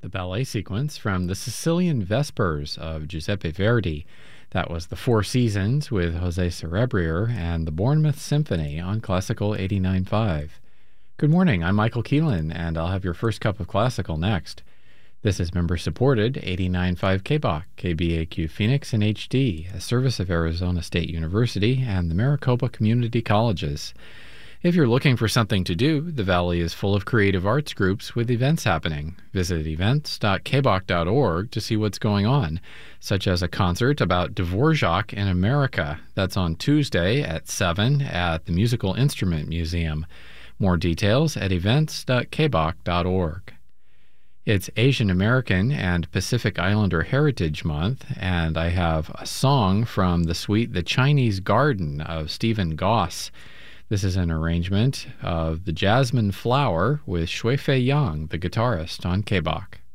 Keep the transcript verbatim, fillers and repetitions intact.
the ballet sequence from the Sicilian Vespers of Giuseppe Verdi. That was the Four Seasons with Jose Cerebrier and the Bournemouth Symphony on Classical eighty-nine point five. Good morning, I'm Michael Keelan, and I'll have your first cup of classical next. This is member-supported eighty-nine point five K B O C, K B A Q Phoenix in H D, a service of Arizona State University and the Maricopa Community Colleges. If you're looking for something to do, the Valley is full of creative arts groups with events happening. Visit events dot k b o c dot org to see what's going on, such as a concert about Dvorak in America. That's on Tuesday at seven at the Musical Instrument Museum. More details at events dot k b o c dot org. It's Asian American and Pacific Islander Heritage Month, and I have a song from the suite The Chinese Garden of Stephen Goss. This is an arrangement of The Jasmine Flower with Shui Fei Yang, the guitarist, on K B O C.